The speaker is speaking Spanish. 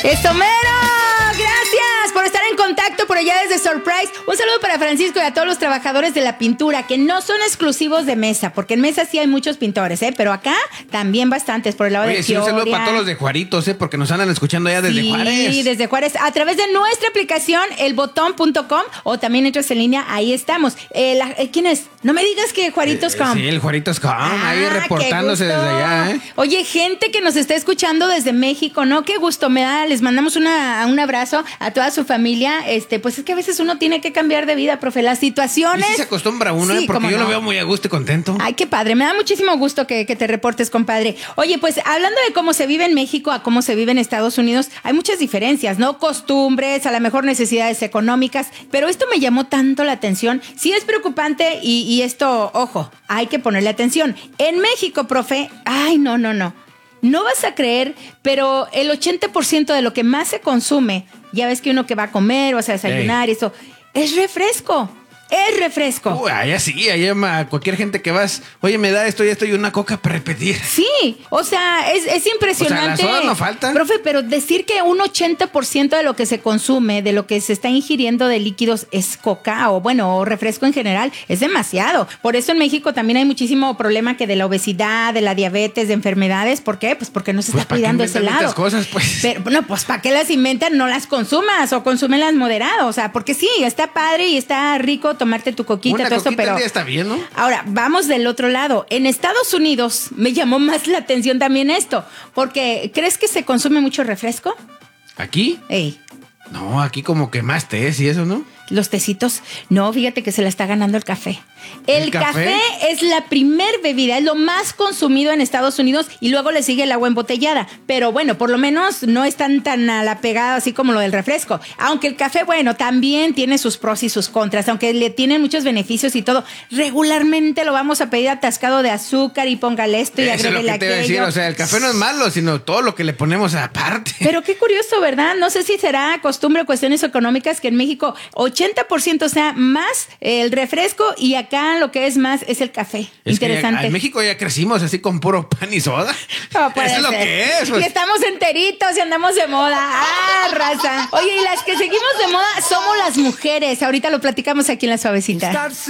¡Eso mero! Gracias por estar en contacto por allá desde Surprise. Un saludo para Francisco y a todos los trabajadores de la pintura, que no son exclusivos de Mesa, porque en Mesa sí hay muchos pintores, pero acá también bastantes por el lado de sí, Peoria. un saludo para todos los de Juaritos, porque nos andan escuchando allá desde Juárez. Sí, desde Juárez, a través de nuestra aplicación, elbotón.com, o también entras en línea, ahí estamos. ¿Quién es? No me digas que Juaritos.com. Sí, el Juaritos.com, ahí reportándose desde allá, Oye, gente que nos está escuchando desde México, ¿no? Qué gusto me da. Les mandamos un abrazo a toda su familia. Pues es que a veces uno tiene que cambiar de vida, profe. Las situaciones. Y sí se acostumbra uno, porque yo lo veo muy a gusto y contento. Ay, qué padre. Me da muchísimo gusto que te reportes, compadre. Oye, pues hablando de cómo se vive en México a cómo se vive en Estados Unidos, hay muchas diferencias, ¿no? Costumbres, a lo mejor necesidades económicas. Pero esto me llamó tanto la atención. Sí es preocupante y esto, ojo, hay que ponerle atención. En México, profe, ay, no. No vas a creer, pero el 80% de lo que más se consume, ya ves que uno que va a comer, vas a desayunar, eso, es refresco. Es refresco. Allá sí, allá cualquier gente que vas, oye, me da esto y una coca para repetir. Sí, o sea, es impresionante. O sea, las sodas no faltan. Profe, pero decir que un 80% de lo que se consume, de lo que se está ingiriendo de líquidos es coca o refresco en general, es demasiado. Por eso en México también hay muchísimo problema que de la obesidad, de la diabetes, de enfermedades. ¿Por qué? Pues porque no se está cuidando ese lado. Estas cosas, pues. Pero, pues ¿para qué las inventan? No las consumas o consúmelas moderado. O sea, porque sí, está padre y está rico tomarte tu coquita, todo esto, pero está bien, ¿no? Ahora, vamos del otro lado. En Estados Unidos me llamó más la atención también esto, porque ¿crees que se consume mucho refresco? ¿Aquí? No, aquí como que más tés y eso, ¿no? Los tecitos, no, fíjate que se la está ganando el café. El café es la primer bebida, es lo más consumido en Estados Unidos y luego le sigue el agua embotellada. Pero bueno, por lo menos no están tan a la pegada así como lo del refresco. Aunque el café, también tiene sus pros y sus contras, aunque le tienen muchos beneficios y todo. Regularmente lo vamos a pedir atascado de azúcar y póngale esto y agrégale aquello. Te iba a decir, o sea, el café no es malo, sino todo lo que le ponemos aparte. Pero qué curioso, ¿verdad? No sé si será costumbre o cuestiones económicas que en México 80% sea más el refresco y acá lo que es más es el café. Interesante. En México ya crecimos así con puro pan y soda. No puede ser. Eso es lo que es. Y estamos enteritos y andamos de moda. Raza. Oye, y las que seguimos de moda somos las mujeres. Ahorita lo platicamos aquí en La Suavecita.